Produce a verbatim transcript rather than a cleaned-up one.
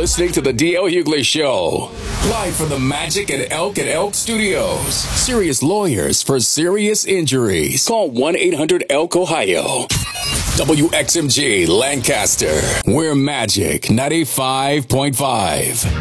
listening to the D L Hughley Show. Live from the Magic and Elk and Elk Studios. Serious lawyers for serious injuries. Call one eight hundred elk ohio. W X M G Lancaster. We're Magic ninety-five point five.